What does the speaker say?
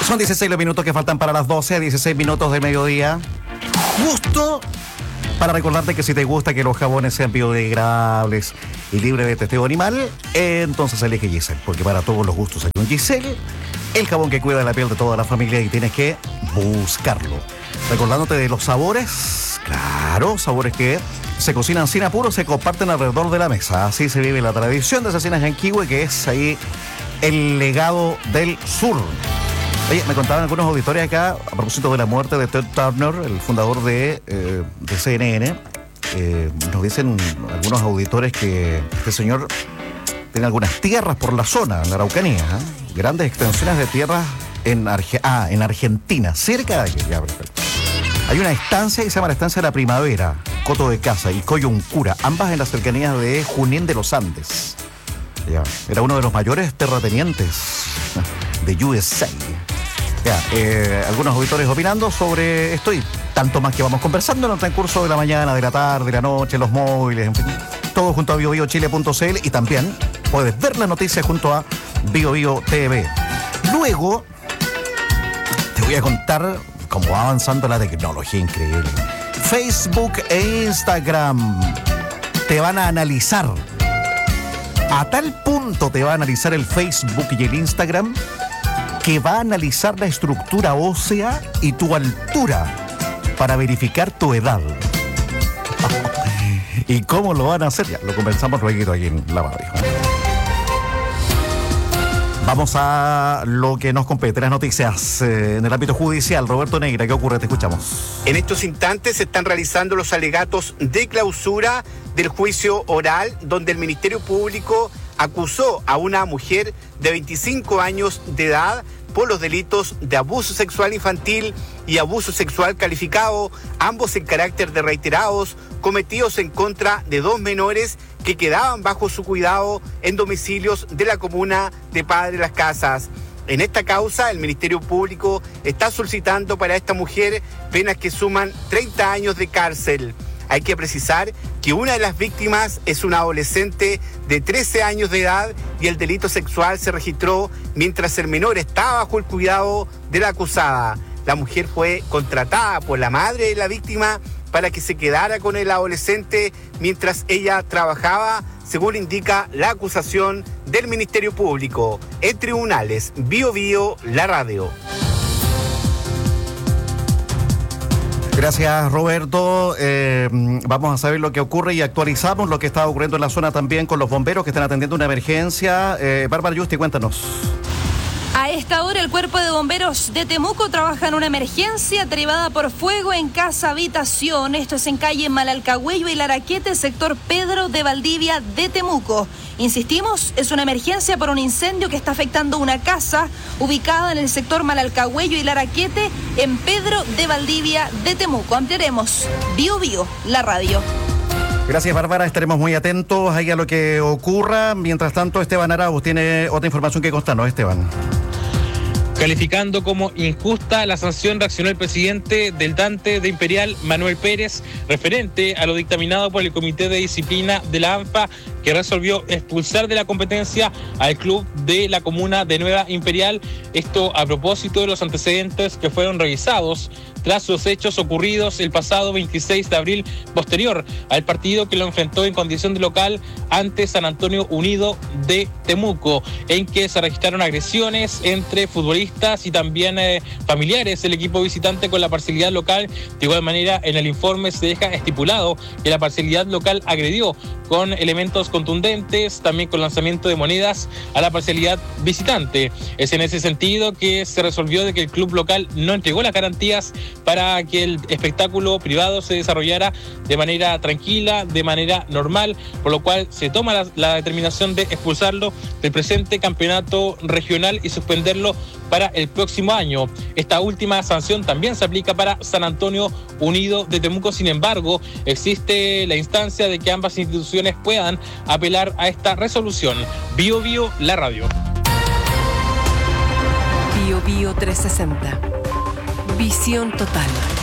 Son 16 los minutos que faltan para las 12, 16 minutos del mediodía. Justo para recordarte que si te gusta que los jabones sean biodegradables y libres de testeo animal, entonces elige Giselle, porque para todos los gustos hay un Giselle, el jabón que cuida la piel de toda la familia y tienes que buscarlo. Recordándote de los sabores, claro, sabores que se cocinan sin apuro, se comparten alrededor de la mesa. Así se vive la tradición de Cecinas Yanquihue, que es ahí el legado del sur. Oye, me contaban algunos auditores acá a propósito de la muerte de Ted Turner, el fundador de CNN. Nos dicen algunos auditores que este señor tiene algunas tierras por la zona, en la Araucanía, grandes extensiones de tierras en Argentina, cerca de aquí. Ya, perfecto. Hay una estancia que se llama la Estancia de la Primavera, Coto de Casa y Coyuncura, ambas en las cercanías de Junín de los Andes. Ya, era uno de los mayores terratenientes de USA. Ya, algunos auditores opinando sobre esto y tanto más que vamos conversando en el transcurso de la mañana, de la tarde, de la noche, los móviles, en fin, todo junto a biobiochile.cl y también puedes ver las noticias junto a BioBio TV. Luego te voy a contar cómo va avanzando la tecnología, increíble. Facebook e Instagram te van a analizar. A tal punto te va a analizar el Facebook y el Instagram que va a analizar la estructura ósea y tu altura para verificar tu edad. ¿Y cómo lo van a hacer? Ya, lo conversamos luego aquí en la radio. Vamos a lo que nos compete, las noticias en el ámbito judicial. Roberto Negra, ¿qué ocurre? Te escuchamos. En estos instantes se están realizando los alegatos de clausura del juicio oral, donde el Ministerio Público acusó a una mujer de 25 años de edad por los delitos de abuso sexual infantil y abuso sexual calificado, ambos en carácter de reiterados, cometidos en contra de dos menores que quedaban bajo su cuidado en domicilios de la comuna de Padre Las Casas. En esta causa, el Ministerio Público está solicitando para esta mujer penas que suman 30 años de cárcel. Hay que precisar que una de las víctimas es una adolescente de 13 años de edad y el delito sexual se registró mientras el menor estaba bajo el cuidado de la acusada. La mujer fue contratada por la madre de la víctima para que se quedara con el adolescente mientras ella trabajaba, según indica la acusación del Ministerio Público. En tribunales, BioBio, la radio. Gracias, Roberto. Vamos a saber lo que ocurre y actualizamos lo que está ocurriendo en la zona también con los bomberos que están atendiendo una emergencia. Bárbara Yusti, cuéntanos. A esta hora, el Cuerpo de Bomberos de Temuco trabaja en una emergencia derivada por fuego en casa habitación. Esto es en calle Malalcahuello y Laraquete, sector Pedro de Valdivia de Temuco. Insistimos, es una emergencia por un incendio que está afectando una casa ubicada en el sector Malalcahuello y Laraquete, en Pedro de Valdivia de Temuco. Ampliaremos BioBio, la radio. Gracias, Bárbara. Estaremos muy atentos ahí a lo que ocurra. Mientras tanto, Esteban Arauz tiene otra información que contarnos. Esteban. Calificando como injusta la sanción, reaccionó el presidente del Dante de Imperial, Manuel Pérez, referente a lo dictaminado por el Comité de Disciplina de la ANFA, que resolvió expulsar de la competencia al club de la comuna de Nueva Imperial. Esto a propósito de los antecedentes que fueron revisados tras los hechos ocurridos el pasado 26 de abril, posterior al partido que lo enfrentó en condición de local ante San Antonio Unido de Temuco, en que se registraron agresiones entre futbolistas y también familiares del equipo visitante con la parcialidad local. De igual manera, en el informe se deja estipulado que la parcialidad local agredió con elementos contundentes, también con lanzamiento de monedas a la parcialidad visitante. Es en ese sentido que se resolvió de que el club local no entregó las garantías para que el espectáculo privado se desarrollara de manera tranquila, de manera normal, por lo cual se toma la determinación de expulsarlo del presente campeonato regional y suspenderlo para el próximo año. Esta última sanción también se aplica para San Antonio Unido de Temuco. Sin embargo, existe la instancia de que ambas instituciones puedan apelar a esta resolución. BioBio, la radio. BioBio 360. Visión total.